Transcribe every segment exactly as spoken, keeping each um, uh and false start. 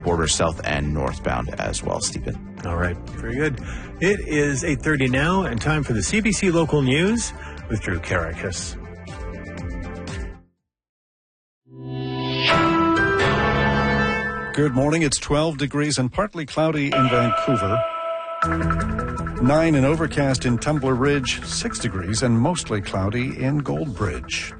border south and northbound as well, Stephen. All right, very good. It is eight thirty now and time for the C B C Local News with Drew Karakis. Good morning. It's twelve degrees and partly cloudy in Vancouver. nine and overcast in Tumbler Ridge, six degrees and mostly cloudy in Goldbridge.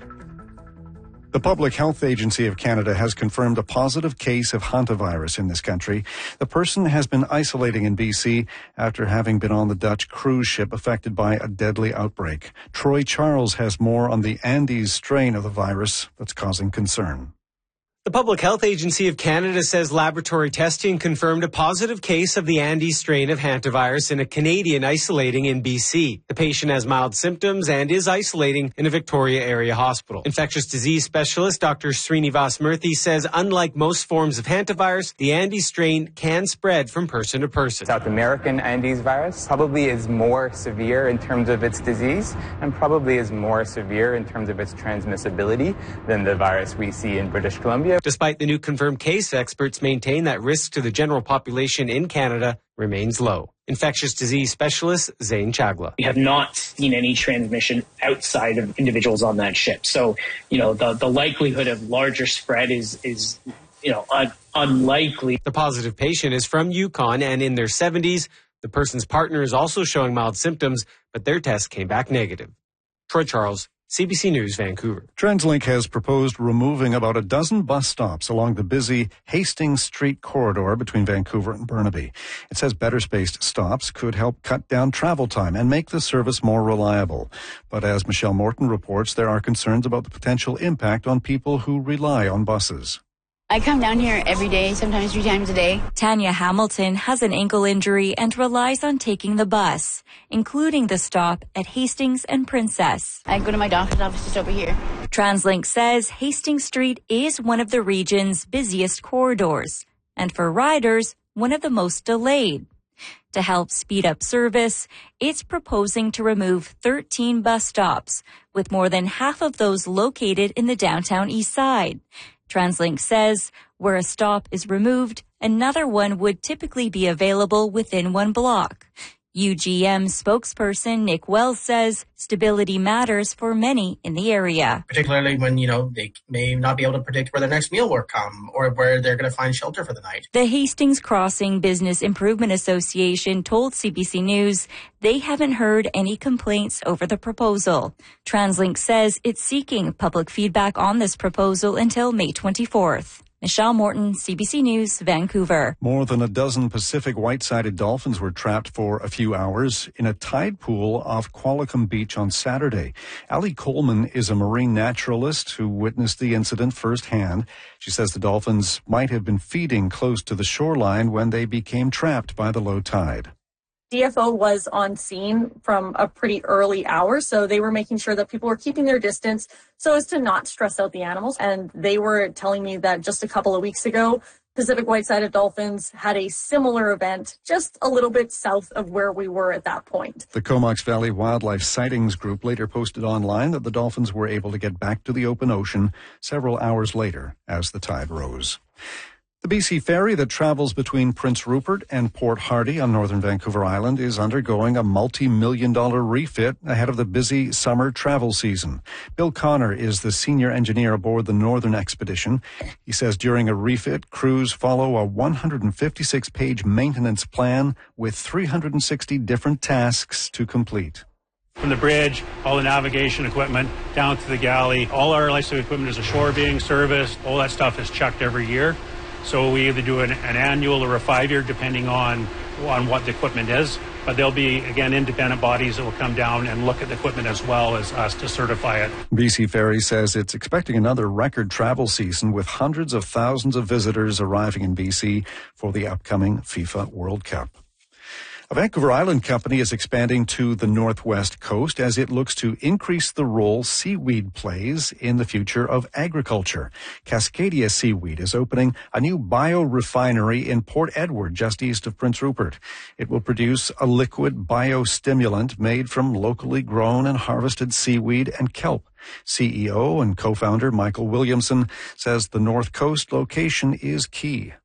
The Public Health Agency of Canada has confirmed a positive case of hantavirus in this country. The person has been isolating in B C after having been on the Dutch cruise ship affected by a deadly outbreak. Troy Charles has more on the Andes strain of the virus that's causing concern. The Public Health Agency of Canada says laboratory testing confirmed a positive case of the Andes strain of hantavirus in a Canadian isolating in B C. The patient has mild symptoms and is isolating in a Victoria area hospital. Infectious disease specialist Doctor Srinivas Murthy says unlike most forms of hantavirus, the Andes strain can spread from person to person. South American Andes virus probably is more severe in terms of its disease and probably is more severe in terms of its transmissibility than the virus we see in British Columbia. Despite the new confirmed case, experts maintain that risk to the general population in Canada remains low. Infectious disease specialist Zain Chagla. We have not seen any transmission outside of individuals on that ship. So, you know, the, the likelihood of larger spread is, is you know, un- unlikely. The positive patient is from Yukon and in their seventies. The person's partner is also showing mild symptoms, but their test came back negative. Troy Charles, C B C News, Vancouver. TransLink has proposed removing about a dozen bus stops along the busy Hastings Street corridor between Vancouver and Burnaby. It says better spaced stops could help cut down travel time and make the service more reliable. But as Michelle Morton reports, there are concerns about the potential impact on people who rely on buses. I come down here every day, sometimes three times a day. Tanya Hamilton has an ankle injury and relies on taking the bus, including the stop at Hastings and Princess. I go to my doctor's office just over here. TransLink says Hastings Street is one of the region's busiest corridors, and for riders, one of the most delayed. To help speed up service, it's proposing to remove thirteen bus stops, with more than half of those located in the downtown east side. TransLink says where a stop is removed, another one would typically be available within one block. U G M spokesperson Nick Wells says stability matters for many in the area. Particularly when, you know, they may not be able to predict where their next meal will come or where they're going to find shelter for the night. The Hastings Crossing Business Improvement Association told C B C News they haven't heard any complaints over the proposal. TransLink says it's seeking public feedback on this proposal until May twenty-fourth. Michelle Morton, C B C News, Vancouver. More than a dozen Pacific white-sided dolphins were trapped for a few hours in a tide pool off Qualicum Beach on Saturday. Ali Coleman is a marine naturalist who witnessed the incident firsthand. She says the dolphins might have been feeding close to the shoreline when they became trapped by the low tide. D F O was on scene from a pretty early hour, so they were making sure that people were keeping their distance so as to not stress out the animals. And they were telling me that just a couple of weeks ago, Pacific white-sided dolphins had a similar event just a little bit south of where we were at that point. The Comox Valley Wildlife Sightings Group later posted online that the dolphins were able to get back to the open ocean several hours later as the tide rose. The B C ferry that travels between Prince Rupert and Port Hardy on northern Vancouver Island is undergoing a multi-million dollar refit ahead of the busy summer travel season. Bill Connor is the senior engineer aboard the Northern Expedition. He says during a refit, crews follow a one hundred fifty-six page maintenance plan with three hundred sixty different tasks to complete. From the bridge, all the navigation equipment, down to the galley, all our lifesaving equipment is ashore being serviced. All that stuff is checked every year. So we either do an, an annual or a five-year, depending on, on what the equipment is. But there'll be, again, independent bodies that will come down and look at the equipment as well as us to certify it. B C Ferry says it's expecting another record travel season with hundreds of thousands of visitors arriving in B C for the upcoming FIFA World Cup. A Vancouver Island company is expanding to the northwest coast as it looks to increase the role seaweed plays in the future of agriculture. Cascadia Seaweed is opening a new biorefinery in Port Edward, just east of Prince Rupert. It will produce a liquid biostimulant made from locally grown and harvested seaweed and kelp. C E O and co-founder Michael Williamson says the North Coast location is key.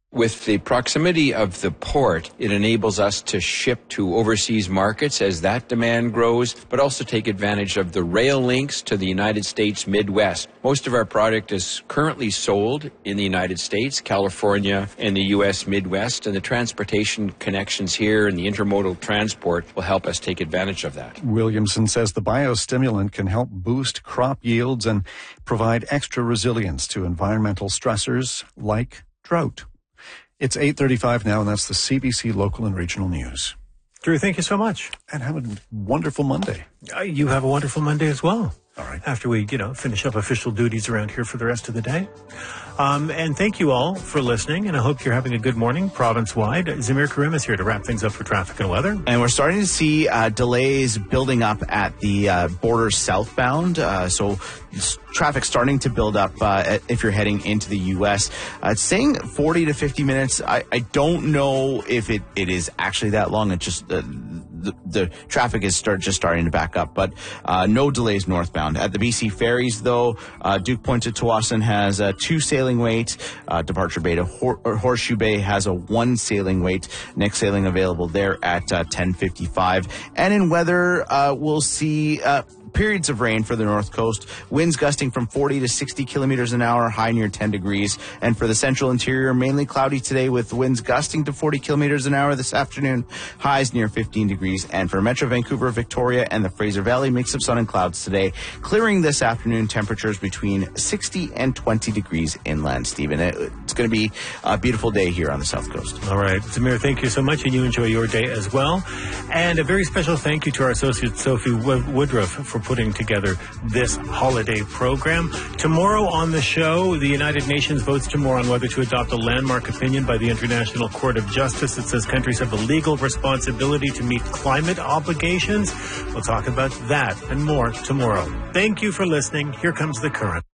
With the proximity of the port, it enables us to ship to overseas markets as that demand grows, but also take advantage of the rail links to the United States Midwest. Most of our product is currently sold in the United States, California, and the U S Midwest, and the transportation connections here and the intermodal transport will help us take advantage of that. Williamson says the biostimulant can help boost crop yields and provide extra resilience to environmental stressors like drought. It's eight thirty-five now, and that's the C B C Local and Regional News. Drew, thank you so much. And have a wonderful Monday. Uh, you have a wonderful Monday as well. All right. After we, you know, finish up official duties around here for the rest of the day. Um, and thank you all for listening, and I hope you're having a good morning province-wide. Zamir Karim is here to wrap things up for traffic and weather. And we're starting to see uh, delays building up at the uh, border southbound. Uh, so traffic starting to build up uh, if you're heading into the U S. Uh, it's saying forty to fifty minutes. I, I don't know if it, it is actually that long. It just uh, the, the traffic is start just starting to back up, but uh, no delays northbound. At the B C ferries, though, uh, Duke Point to Tsawwassen has a two sailing wait. Uh, Departure Bay to Hor- Horseshoe Bay has a one sailing wait. Next sailing available there at uh, ten fifty-five. And in weather, uh, we'll see Uh, periods of rain for the north coast. Winds gusting from forty to sixty kilometers an hour, high near ten degrees. And for the central interior, mainly cloudy today with winds gusting to forty kilometers an hour this afternoon, highs near fifteen degrees. And for Metro Vancouver, Victoria, and the Fraser Valley, mix of sun and clouds today. Clearing this afternoon, temperatures between sixty and twenty degrees inland, Stephen. It's going to be a beautiful day here on the south coast. All right. Zamir, thank you so much, and you enjoy your day as well. And a very special thank you to our associate Sophie Woodruff for putting together this holiday program. Tomorrow on the show, the United Nations votes tomorrow on whether to adopt a landmark opinion by the International Court of Justice that says countries have a legal responsibility to meet climate obligations. We'll talk about that and more tomorrow. Thank you for listening. Here comes The Current.